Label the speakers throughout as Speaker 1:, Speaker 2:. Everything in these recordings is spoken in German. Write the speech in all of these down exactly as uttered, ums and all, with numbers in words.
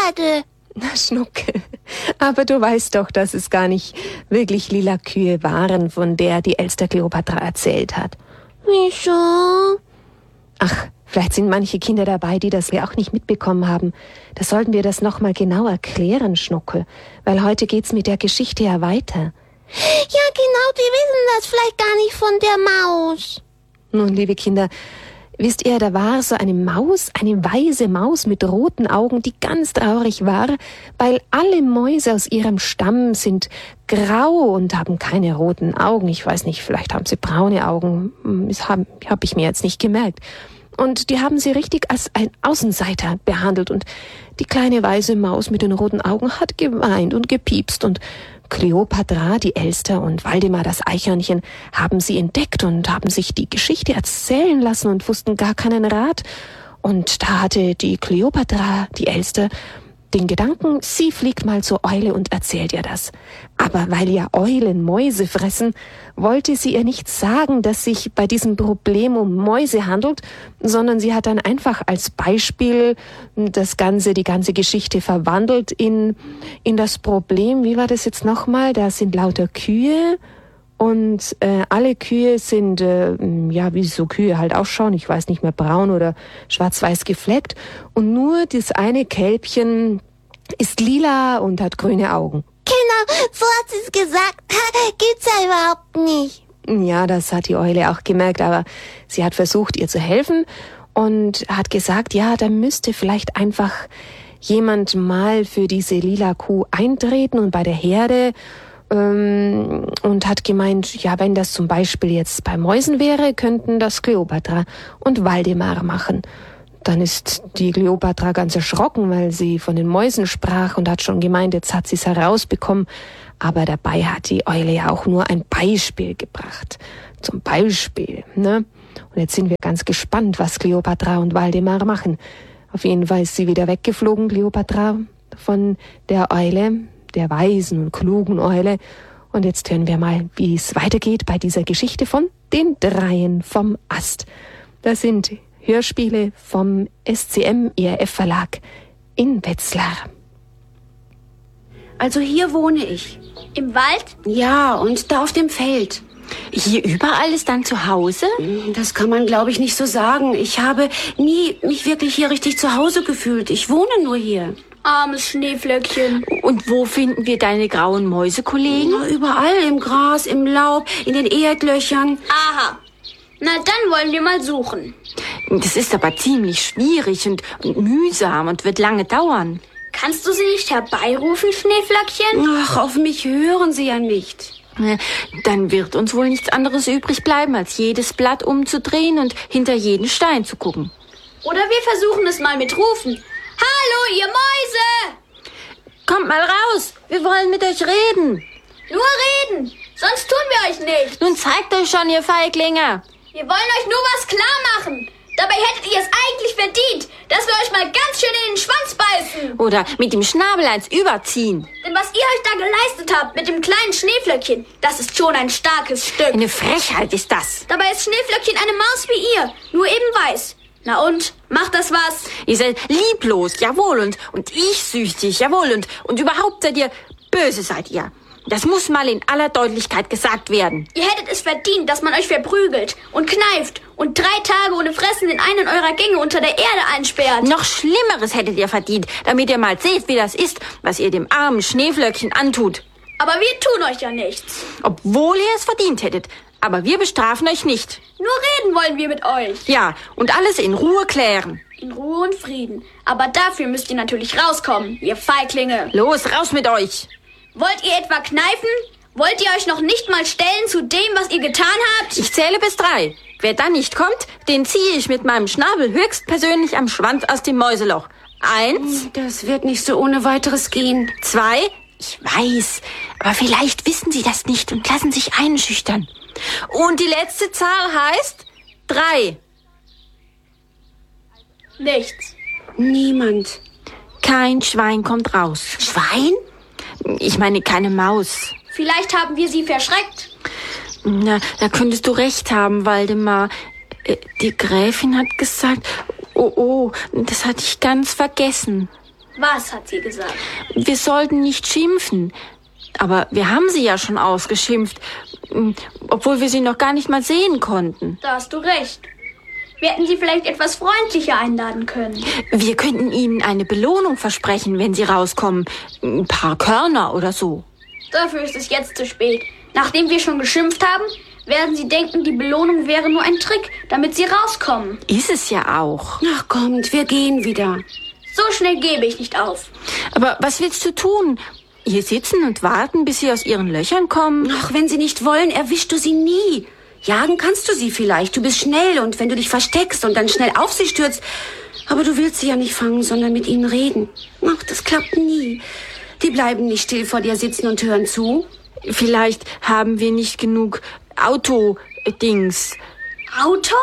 Speaker 1: Schokolade.
Speaker 2: Na, Schnucke, aber du weißt doch, dass es gar nicht wirklich lila Kühe waren, von der die Elster Kleopatra erzählt hat.
Speaker 1: Wieso?
Speaker 2: Ach, vielleicht sind manche Kinder dabei, die das wir auch nicht mitbekommen haben. Da sollten wir das nochmal genau erklären, Schnuckel, weil heute geht's mit der Geschichte ja weiter.
Speaker 1: Ja, genau, die wissen das vielleicht gar nicht von der Maus.
Speaker 2: Nun, liebe Kinder, wisst ihr, da war so eine Maus, eine weise Maus mit roten Augen, die ganz traurig war, weil alle Mäuse aus ihrem Stamm sind grau und haben keine roten Augen. Ich weiß nicht, vielleicht haben sie braune Augen. Das habe hab ich mir jetzt nicht gemerkt. Und die haben sie richtig als ein Außenseiter behandelt. Und die kleine weise Maus mit den roten Augen hat geweint und gepiepst. Und Kleopatra, die Elster, und Waldemar, das Eichhörnchen, haben sie entdeckt und haben sich die Geschichte erzählen lassen und wussten gar keinen Rat. Und da hatte die Kleopatra, die Elster, den Gedanken, sie fliegt mal zur Eule und erzählt ihr das. Aber weil ja Eulen Mäuse fressen, wollte sie ihr nicht sagen, dass sich bei diesem Problem um Mäuse handelt, sondern sie hat dann einfach als Beispiel das Ganze, die ganze Geschichte verwandelt in, in das Problem. Wie war das jetzt nochmal? Da sind lauter Kühe und äh, alle Kühe sind, äh, ja, wie so Kühe halt ausschauen, ich weiß nicht mehr, braun oder schwarz-weiß gefleckt. Und nur das eine Kälbchen ist lila und hat grüne Augen.
Speaker 1: Genau, so hat sie es gesagt. Gibt's ja überhaupt nicht.
Speaker 2: Ja, das hat die Eule auch gemerkt, aber sie hat versucht, ihr zu helfen und hat gesagt, ja, da müsste vielleicht einfach jemand mal für diese lila Kuh eintreten und bei der Herde ähm, und hat gemeint, ja, wenn das zum Beispiel jetzt bei Mäusen wäre, könnten das Kleopatra und Waldemar machen. Dann ist die Kleopatra ganz erschrocken, weil sie von den Mäusen sprach und hat schon gemeint, jetzt hat sie es herausbekommen. Aber dabei hat die Eule ja auch nur ein Beispiel gebracht. Zum Beispiel, ne? Und jetzt sind wir ganz gespannt, was Kleopatra und Waldemar machen. Auf jeden Fall ist sie wieder weggeflogen, Kleopatra, von der Eule, der weisen und klugen Eule. Und jetzt hören wir mal, wie es weitergeht bei dieser Geschichte von den Dreien vom Ast. Das sind Hörspiele vom S C M E R F Verlag in Wetzlar.
Speaker 3: Also hier wohne ich.
Speaker 4: Im Wald?
Speaker 3: Ja, und da auf dem Feld.
Speaker 4: Hier überall ist dann zu Hause?
Speaker 3: Das kann man, glaube ich, nicht so sagen. Ich habe nie mich wirklich hier richtig zu Hause gefühlt. Ich wohne nur hier.
Speaker 4: Armes Schneeflöckchen.
Speaker 5: Und wo finden wir deine grauen Mäusekollegen?
Speaker 3: Ja, überall, im Gras, im Laub, in den Erdlöchern.
Speaker 4: Aha. Na, dann wollen wir mal suchen.
Speaker 5: Das ist aber ziemlich schwierig und, und mühsam und wird lange dauern.
Speaker 4: Kannst du sie nicht herbeirufen, Schneeflöckchen?
Speaker 3: Ach, auf mich hören sie ja nicht.
Speaker 5: Dann wird uns wohl nichts anderes übrig bleiben, als jedes Blatt umzudrehen und hinter jeden Stein zu gucken.
Speaker 4: Oder wir versuchen es mal mit Rufen. Hallo, ihr Mäuse!
Speaker 5: Kommt mal raus, wir wollen mit euch reden.
Speaker 4: Nur reden, sonst tun wir euch nichts.
Speaker 5: Nun zeigt euch schon, ihr Feiglinge.
Speaker 4: Wir wollen euch nur was klar machen. Dabei hättet ihr es eigentlich verdient, dass wir euch mal ganz schön in den Schwanz beißen.
Speaker 5: Oder mit dem Schnabel eins überziehen.
Speaker 4: Denn was ihr euch da geleistet habt mit dem kleinen Schneeflöckchen, das ist schon ein starkes Stück.
Speaker 5: Eine Frechheit ist das.
Speaker 4: Dabei ist Schneeflöckchen eine Maus wie ihr, nur eben weiß. Na und, macht das was?
Speaker 5: Ihr seid lieblos, jawohl, und, und ich süchtig, jawohl, und, und überhaupt seid ihr, böse seid ihr. Das muss mal in aller Deutlichkeit gesagt werden.
Speaker 4: Ihr hättet es verdient, dass man euch verprügelt und kneift und drei Tage ohne Fressen in einen eurer Gänge unter der Erde einsperrt.
Speaker 5: Noch Schlimmeres hättet ihr verdient, damit ihr mal seht, wie das ist, was ihr dem armen Schneeflöckchen antut.
Speaker 4: Aber wir tun euch ja nichts.
Speaker 5: Obwohl ihr es verdient hättet. Aber wir bestrafen euch nicht.
Speaker 4: Nur reden wollen wir mit euch.
Speaker 5: Ja, und alles in Ruhe klären.
Speaker 4: In Ruhe und Frieden. Aber dafür müsst ihr natürlich rauskommen, ihr Feiglinge.
Speaker 5: Los, raus mit euch.
Speaker 4: Wollt ihr etwa kneifen? Wollt ihr euch noch nicht mal stellen zu dem, was ihr getan habt?
Speaker 5: Ich zähle bis drei. Wer dann nicht kommt, den ziehe ich mit meinem Schnabel höchstpersönlich am Schwanz aus dem Mäuseloch. Eins.
Speaker 3: Das wird nicht so ohne weiteres gehen.
Speaker 5: Zwei. Ich weiß, aber vielleicht wissen Sie das nicht und lassen sich einschüchtern. Und die letzte Zahl heißt drei.
Speaker 4: Nichts.
Speaker 3: Niemand.
Speaker 5: Kein Schwein kommt raus.
Speaker 3: Schwein?
Speaker 5: Ich meine, keine Maus.
Speaker 4: Vielleicht haben wir sie verschreckt.
Speaker 5: Na, da könntest du recht haben, Waldemar. Die Gräfin hat gesagt, oh, oh, das hatte ich ganz vergessen.
Speaker 4: Was hat sie gesagt?
Speaker 5: Wir sollten nicht schimpfen. Aber wir haben sie ja schon ausgeschimpft, obwohl wir sie noch gar nicht mal sehen konnten.
Speaker 4: Da hast du recht. Wir hätten sie vielleicht etwas freundlicher einladen können.
Speaker 5: Wir könnten ihnen eine Belohnung versprechen, wenn sie rauskommen. Ein paar Körner oder so.
Speaker 4: Dafür ist es jetzt zu spät. Nachdem wir schon geschimpft haben, werden sie denken, die Belohnung wäre nur ein Trick, damit sie rauskommen.
Speaker 5: Ist es ja auch.
Speaker 3: Ach kommt, wir gehen wieder.
Speaker 4: So schnell gebe ich nicht auf.
Speaker 5: Aber was willst du tun? Hier sitzen und warten, bis sie aus ihren Löchern kommen?
Speaker 3: Ach, wenn sie nicht wollen, erwischst du sie nie. Jagen kannst du sie vielleicht. Du bist schnell und wenn du dich versteckst und dann schnell auf sie stürzt. Aber du willst sie ja nicht fangen, sondern mit ihnen reden. Ach, das klappt nie. Die bleiben nicht still vor dir sitzen und hören zu.
Speaker 5: Vielleicht haben wir nicht genug Auto-Dings.
Speaker 4: Auto?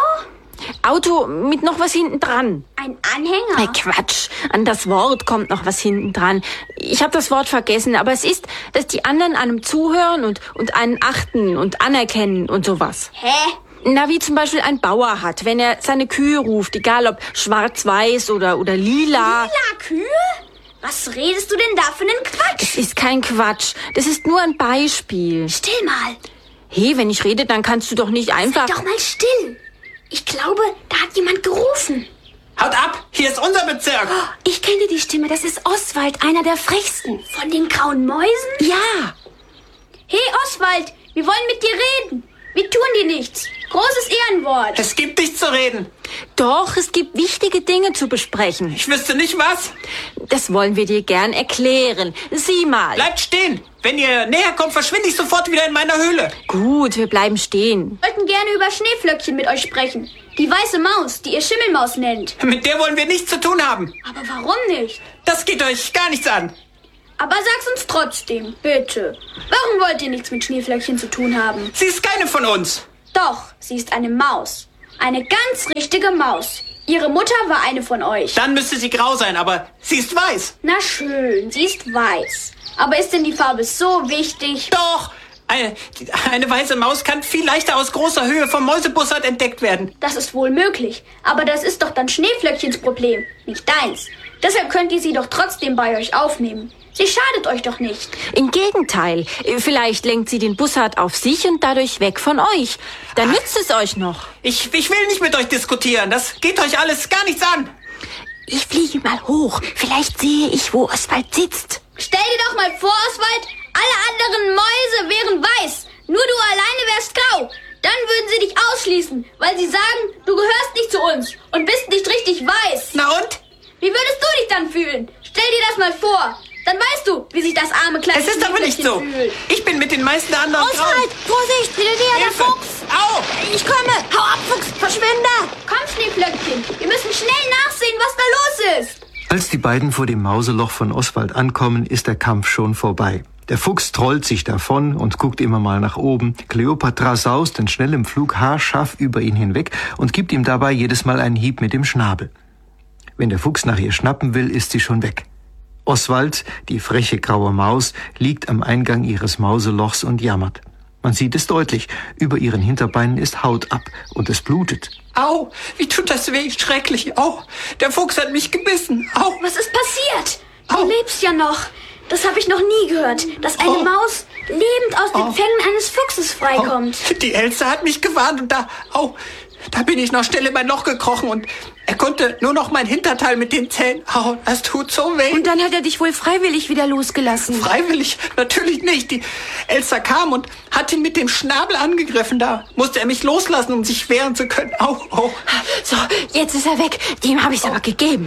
Speaker 5: Auto mit noch was hinten dran.
Speaker 4: Ein Anhänger?
Speaker 5: Hey, Quatsch, an das Wort kommt noch was hinten dran. Ich habe das Wort vergessen, aber es ist, dass die anderen einem zuhören und, und einen achten und anerkennen und sowas.
Speaker 4: Hä?
Speaker 5: Na, wie zum Beispiel ein Bauer hat, wenn er seine Kühe ruft, egal ob schwarz-weiß oder, oder lila.
Speaker 4: Lila Kühe? Was redest du denn da für einen Quatsch?
Speaker 5: Es ist kein Quatsch, das ist nur ein Beispiel.
Speaker 4: Still mal.
Speaker 5: Hey, wenn ich rede, dann kannst du doch nicht einfach...
Speaker 4: Sei doch mal still. Ich glaube, da hat jemand gerufen.
Speaker 6: Haut ab! Hier ist unser Bezirk!
Speaker 3: Oh, ich kenne die Stimme, das ist Oswald, einer der frechsten.
Speaker 4: Von den grauen Mäusen?
Speaker 3: Ja.
Speaker 4: Hey Oswald, wir wollen mit dir reden. Wir tun dir nichts. Großes Ehrenwort.
Speaker 6: Es gibt nichts zu reden.
Speaker 5: Doch, es gibt wichtige Dinge zu besprechen.
Speaker 6: Ich wüsste nicht was.
Speaker 5: Das wollen wir dir gern erklären. Sieh mal.
Speaker 6: Bleibt stehen! Wenn ihr näher kommt, verschwinde ich sofort wieder in meiner Höhle.
Speaker 5: Gut, wir bleiben stehen.
Speaker 4: Wir wollten gerne über Schneeflöckchen mit euch sprechen. Die weiße Maus, die ihr Schimmelmaus nennt.
Speaker 6: Mit der wollen wir nichts zu tun haben.
Speaker 4: Aber warum nicht?
Speaker 6: Das geht euch gar nichts an.
Speaker 4: Aber sag's uns trotzdem, bitte. Warum wollt ihr nichts mit Schneeflöckchen zu tun haben?
Speaker 6: Sie ist keine von uns.
Speaker 4: Doch, sie ist eine Maus. Eine ganz richtige Maus. Ihre Mutter war eine von euch.
Speaker 6: Dann müsste sie grau sein, aber sie ist weiß.
Speaker 4: Na schön, sie ist weiß. Aber ist denn die Farbe so wichtig?
Speaker 6: Doch! Eine, eine weiße Maus kann viel leichter aus großer Höhe vom Mäusebussard entdeckt werden.
Speaker 4: Das ist wohl möglich. Aber das ist doch dann Schneeflöckchens Problem, nicht deins. Deshalb könnt ihr sie doch trotzdem bei euch aufnehmen. Sie schadet euch doch nicht.
Speaker 5: Im Gegenteil, vielleicht lenkt sie den Bussard auf sich und dadurch weg von euch. Dann Ach, nützt es euch noch.
Speaker 6: Ich, ich will nicht mit euch diskutieren. Das geht euch alles gar nichts an.
Speaker 5: Ich fliege mal hoch. Vielleicht sehe ich, wo Oswald sitzt.
Speaker 4: Stell dir doch mal vor, Oswald, alle anderen Mäuse wären weiß. Nur du alleine wärst grau. Dann würden sie dich ausschließen, weil sie sagen, du gehörst nicht zu uns und bist nicht richtig weiß.
Speaker 6: Na und?
Speaker 4: Wie würdest du dich dann fühlen? Stell dir das mal vor. Dann weißt du, wie sich das arme kleine
Speaker 6: Es ist aber nicht so.
Speaker 4: Fühlt.
Speaker 6: Ich bin mit den meisten anderen
Speaker 1: Oswald,
Speaker 6: grau.
Speaker 1: Vorsicht, hinter dir, der
Speaker 6: Hilfe.
Speaker 1: Fuchs.
Speaker 6: Au!
Speaker 1: Ich komme. Hau ab, Fuchs, verschwinde.
Speaker 4: Komm, Schneeflöckchen, wir müssen schnell nachsehen, was da los ist.
Speaker 7: Als die beiden vor dem Mauseloch von Oswald ankommen, ist der Kampf schon vorbei. Der Fuchs trollt sich davon und guckt immer mal nach oben. Kleopatra saust in schnellem Flug haarscharf über ihn hinweg und gibt ihm dabei jedes Mal einen Hieb mit dem Schnabel. Wenn der Fuchs nach ihr schnappen will, ist sie schon weg. Oswald, die freche graue Maus, liegt am Eingang ihres Mauselochs und jammert. Man sieht es deutlich, über ihren Hinterbeinen ist Haut ab und es blutet.
Speaker 6: Au, wie tut das weh, schrecklich. Au, der Fuchs hat mich gebissen. Au.
Speaker 4: Was ist passiert?
Speaker 6: Au.
Speaker 4: Du lebst ja noch. Das habe ich noch nie gehört, dass eine
Speaker 6: Oh.
Speaker 4: Maus lebend aus den
Speaker 6: Oh.
Speaker 4: Fängen eines Fuchses freikommt.
Speaker 6: Oh, die Elster hat mich gewarnt und da, au, da bin ich noch schnell in mein Loch gekrochen und er konnte nur noch mein Hinterteil mit den Zähnen. Au, das tut so weh.
Speaker 3: Und dann hat er dich wohl freiwillig wieder losgelassen.
Speaker 6: Freiwillig? Natürlich nicht. Die Elster kam und hat ihn mit dem Schnabel angegriffen. Da musste er mich loslassen, um sich wehren zu können. Au, au.
Speaker 5: So, jetzt ist er weg. Dem habe ich es aber gegeben.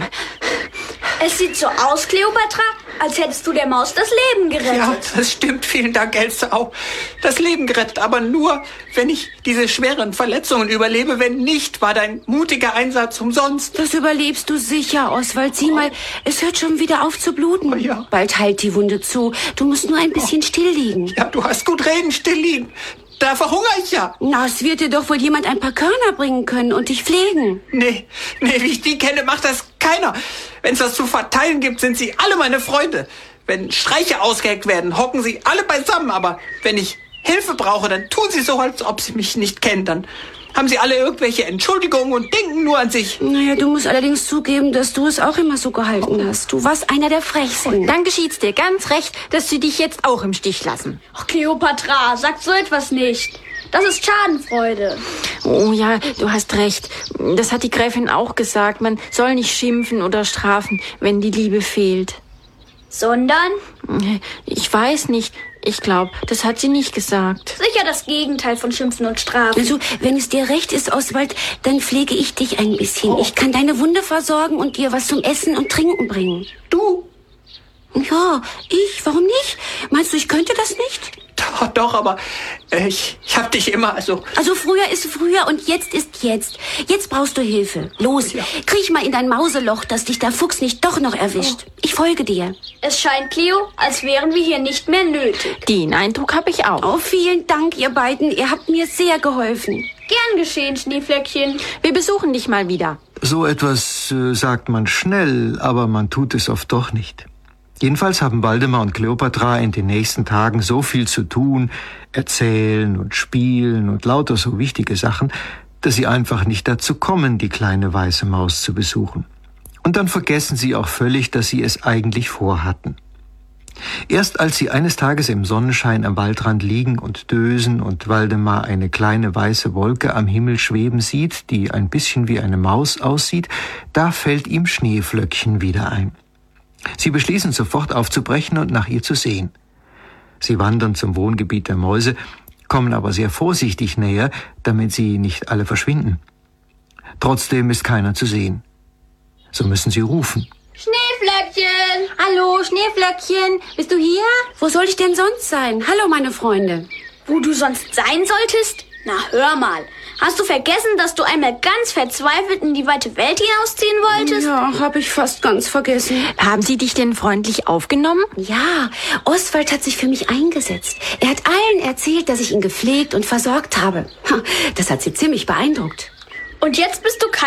Speaker 4: Es sieht so aus, Kleopatra, als hättest du der Maus das Leben gerettet.
Speaker 6: Ja, das stimmt. Vielen Dank, Elster. Au. Das Leben gerettet, aber nur, wenn ich diese schweren Verletzungen überlebe. Wenn nicht, war dein mutiger Einsatz umsonst.
Speaker 3: Das überlebst du sicher, Oswald. Sieh mal, es hört schon wieder auf zu bluten.
Speaker 6: Oh ja.
Speaker 3: Bald heilt die Wunde zu. Du musst nur ein bisschen still liegen.
Speaker 6: Ja, du hast gut reden, still liegen. Da verhungere ich ja.
Speaker 3: Na, es wird dir doch wohl jemand ein paar Körner bringen können und dich pflegen.
Speaker 6: Nee, nee, wie ich die kenne, macht das keiner. Wenn es was zu verteilen gibt, sind sie alle meine Freunde. Wenn Streiche ausgeheckt werden, hocken sie alle beisammen. Aber wenn ich Hilfe brauche, dann tun sie so, als ob sie mich nicht kennen. Dann haben sie alle irgendwelche Entschuldigungen und denken nur an sich.
Speaker 3: Naja, du musst allerdings zugeben, dass du es auch immer so gehalten hast. Du warst einer der Frechsten.
Speaker 5: Dann geschieht's dir ganz recht, dass sie dich jetzt auch im Stich lassen.
Speaker 4: Ach, Kleopatra, sag so etwas nicht. Das ist Schadenfreude.
Speaker 5: Oh ja, du hast recht. Das hat die Gräfin auch gesagt. Man soll nicht schimpfen oder strafen, wenn die Liebe fehlt.
Speaker 4: Sondern?
Speaker 5: Ich weiß nicht. Ich glaube, das hat sie nicht gesagt.
Speaker 4: Sicher das Gegenteil von Schimpfen und Strafen.
Speaker 3: Also, wenn es dir recht ist, Oswald, dann pflege ich dich ein bisschen. Ich kann deine Wunde versorgen und dir was zum Essen und Trinken bringen.
Speaker 6: Du?
Speaker 3: Ja, ich. Warum nicht? Meinst du, ich könnte das nicht?
Speaker 6: Doch, doch, aber äh, ich, ich hab dich immer, also...
Speaker 3: Also früher ist früher und jetzt ist jetzt. Jetzt brauchst du Hilfe. Los,
Speaker 6: Ja.
Speaker 3: kriech mal in dein Mauseloch, dass dich der Fuchs nicht doch noch erwischt. Ich folge dir.
Speaker 4: Es scheint, Cleo, als wären wir hier nicht mehr nötig.
Speaker 5: Den Eindruck habe ich auch.
Speaker 3: Oh, vielen Dank, ihr beiden. Ihr habt mir sehr geholfen.
Speaker 4: Gern geschehen, Schneeflöckchen.
Speaker 5: Wir besuchen dich mal wieder.
Speaker 7: So etwas äh, sagt man schnell, aber man tut es oft doch nicht. Jedenfalls haben Waldemar und Kleopatra in den nächsten Tagen so viel zu tun, erzählen und spielen und lauter so wichtige Sachen, dass sie einfach nicht dazu kommen, die kleine weiße Maus zu besuchen. Und dann vergessen sie auch völlig, dass sie es eigentlich vorhatten. Erst als sie eines Tages im Sonnenschein am Waldrand liegen und dösen und Waldemar eine kleine weiße Wolke am Himmel schweben sieht, die ein bisschen wie eine Maus aussieht, da fällt ihm Schneeflöckchen wieder ein. Sie beschließen sofort aufzubrechen und nach ihr zu sehen. Sie wandern zum Wohngebiet der Mäuse, kommen aber sehr vorsichtig näher, damit sie nicht alle verschwinden. Trotzdem ist keiner zu sehen. So müssen sie rufen.
Speaker 4: Schneeflöckchen!
Speaker 5: Hallo, Schneeflöckchen. Bist du hier?
Speaker 3: Wo soll ich denn sonst sein? Hallo, meine Freunde.
Speaker 4: Wo du sonst sein solltest? Na, hör mal. Hast du vergessen, dass du einmal ganz verzweifelt in die weite Welt hinausziehen wolltest?
Speaker 3: Ja, hab ich fast ganz vergessen.
Speaker 5: Haben sie dich denn freundlich aufgenommen?
Speaker 3: Ja, Oswald hat sich für mich eingesetzt. Er hat allen erzählt, dass ich ihn gepflegt und versorgt habe. Ha, das hat sie ziemlich beeindruckt.
Speaker 4: Und jetzt bist du kein